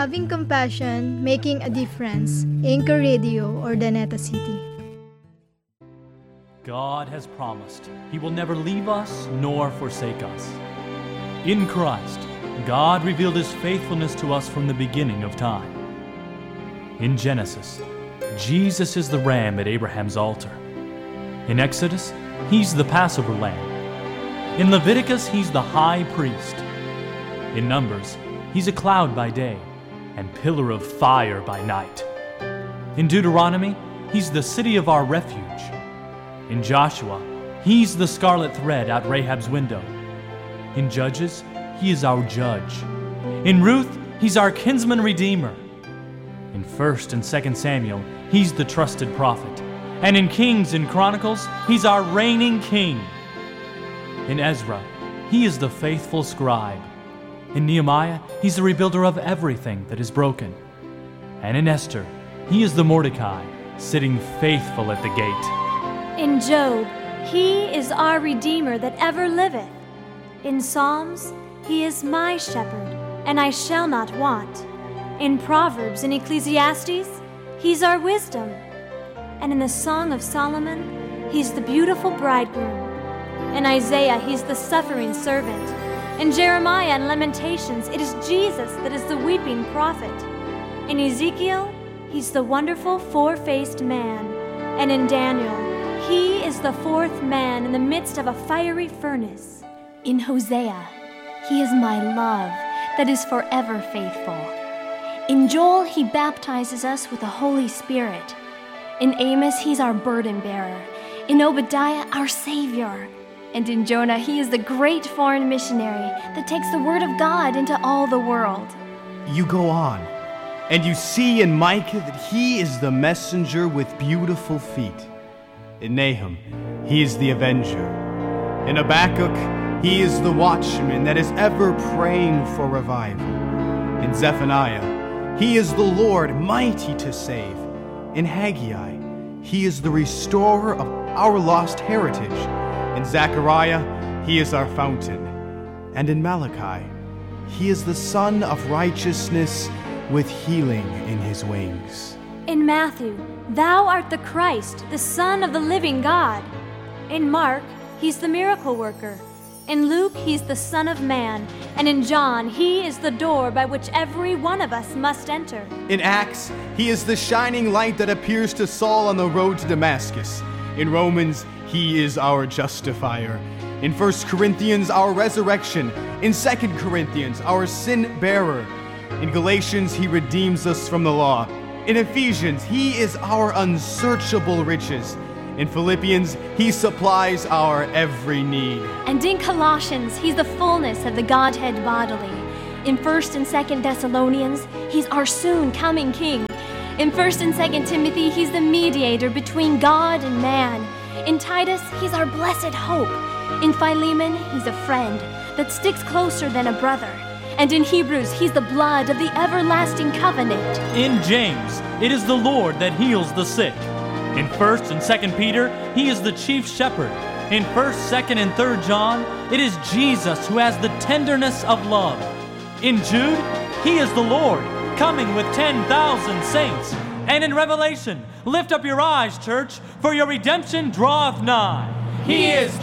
having compassion, making a difference. Anchor Radio, Urdaneta City. God has promised He will never leave us nor forsake us. In Christ, God revealed His faithfulness to us from the beginning of time. In Genesis, Jesus is the ram at Abraham's altar. In Exodus, He's the Passover lamb. In Leviticus, He's the high priest. In Numbers, He's a cloud by day and pillar of fire by night. In Deuteronomy, He's the city of our refuge. In Joshua, He's the scarlet thread out Rahab's window. In Judges, He is our judge. In Ruth, He's our kinsman redeemer. In 1st and 2nd Samuel, He's the trusted prophet. And in Kings and Chronicles, He's our reigning king. In Ezra, He is the faithful scribe. In Nehemiah, He's the rebuilder of everything that is broken. And in Esther, He is the Mordecai, sitting faithful at the gate. In Job, He is our Redeemer that ever liveth. In Psalms, He is my shepherd, and I shall not want. In Proverbs and Ecclesiastes, He's our wisdom. And in the Song of Solomon, He's the beautiful bridegroom. In Isaiah, He's the suffering servant. In Jeremiah and Lamentations, it is Jesus that is the weeping prophet. In Ezekiel, He's the wonderful four-faced man. And in Daniel, He is the fourth man in the midst of a fiery furnace. In Hosea, He is my love that is forever faithful. In Joel, He baptizes us with the Holy Spirit. In Amos, He's our burden bearer. In Obadiah, our Savior. And in Jonah, He is the great foreign missionary that takes the word of God into all the world. You go on, and you see in Micah that he is the messenger with beautiful feet. In Nahum, he is the avenger. In Habakkuk, he is the watchman that is ever praying for revival. In Zephaniah, he is the Lord mighty to save. In Haggai, he is the restorer of our lost heritage. In Zechariah, he is our fountain. And in Malachi, he is the Son of righteousness with healing in his wings. In Matthew, Thou art the Christ, the Son of the living God. In Mark, He's the miracle worker. In Luke, He's the Son of Man. And in John, He is the door by which every one of us must enter. In Acts, he is the shining light that appears to Saul on the road to Damascus. In Romans, he is our justifier. In 1 Corinthians, our resurrection. In 2 Corinthians, our sin-bearer. In Galatians, he redeems us from the law. In Ephesians, he is our unsearchable riches. In Philippians, he supplies our every need. And in Colossians, He's the fullness of the Godhead bodily. In 1st and 2nd Thessalonians, He's our soon-coming King. In 1st and 2nd Timothy, He's the mediator between God and man. In Titus, He's our blessed hope. In Philemon, He's a friend that sticks closer than a brother. And in Hebrews, He's the blood of the everlasting covenant. In James, it is the Lord that heals the sick. In 1st and 2nd Peter, He is the chief shepherd. In 1st, 2nd, and 3rd John, it is Jesus who has the tenderness of love. In Jude, He is the Lord, coming with 10,000 saints. And in Revelation, lift up your eyes, church, for your redemption draweth nigh. He is